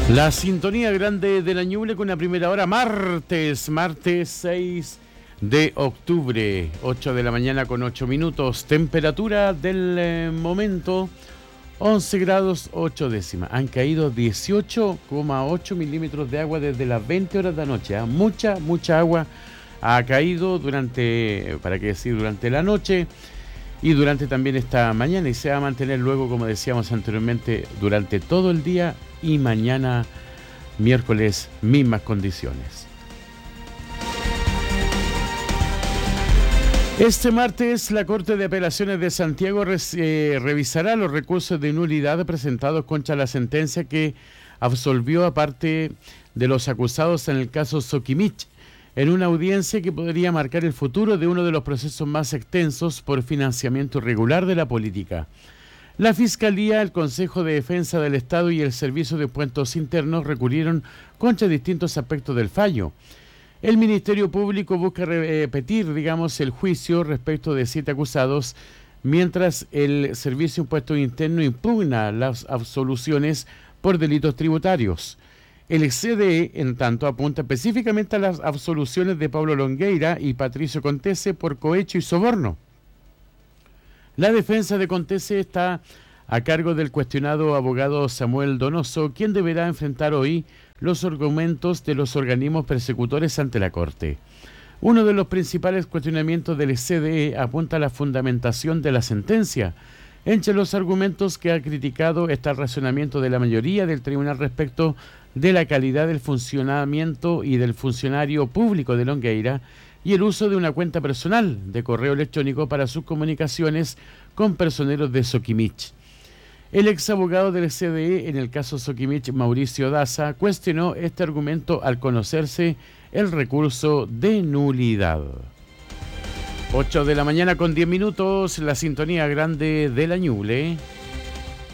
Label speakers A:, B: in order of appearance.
A: La sintonía grande de la Ñuble con la primera hora, martes 6 de octubre, 8 de la mañana con 8 minutos, temperatura del momento 11 grados 8 décimas. Han caído 18,8 milímetros de agua desde las 20 horas de la noche. Mucha agua ha caído durante la noche y durante también esta mañana, y se va a mantener luego, como decíamos anteriormente, durante todo el día y mañana miércoles mismas condiciones. Este martes la Corte de Apelaciones de Santiago revisará los recursos de nulidad presentados contra la sentencia que absolvió a parte de los acusados en el caso Soquimich, en una audiencia que podría marcar el futuro de uno de los procesos más extensos por financiamiento irregular de la política. La Fiscalía, el Consejo de Defensa del Estado y el Servicio de Impuestos Internos recurrieron contra distintos aspectos del fallo. El Ministerio Público busca repetir, el juicio respecto de 7 acusados, mientras el Servicio de Impuestos Internos impugna las absoluciones por delitos tributarios. El CDE, en tanto, apunta específicamente a las absoluciones de Pablo Longueira y Patricio Contese por cohecho y soborno. La defensa de Contese está a cargo del cuestionado abogado Samuel Donoso, quien deberá enfrentar hoy los argumentos de los organismos persecutores ante la Corte. Uno de los principales cuestionamientos del CDE apunta a la fundamentación de la sentencia. Entre los argumentos que ha criticado está el razonamiento de la mayoría del tribunal respecto de la calidad del funcionamiento y del funcionario público de Longueira y el uso de una cuenta personal de correo electrónico para sus comunicaciones con personeros de Soquimich. El ex abogado del CDE en el caso Soquimich, Mauricio Daza, cuestionó este argumento al conocerse el recurso de nulidad. 8 de la mañana con 10 minutos, la sintonía grande de la Ñuble.